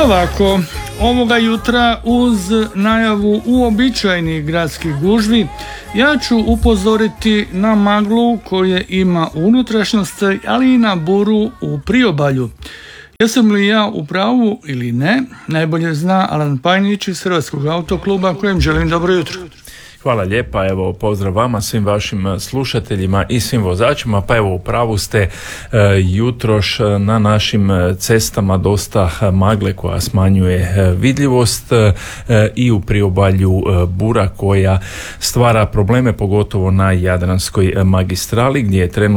ovako, ovoga jutra uz najavu uobičajenih gradskih gužvi, ja ću upozoriti na maglu koje ima u unutrašnjosti, ali i na buru u priobalju. Jesam li ja u pravu ili ne, najbolje zna Alan Pajnić iz Hrvatskog autokluba, kojem želim dobro jutro. Hvala lijepa, evo pozdrav vama, svim vašim slušateljima i svim vozačima. Pa evo, u pravu ste, jutroš na našim cestama dosta magle koja smanjuje vidljivost i u priobalju bura koja stvara probleme, pogotovo na Jadranskoj magistrali gdje je trenutno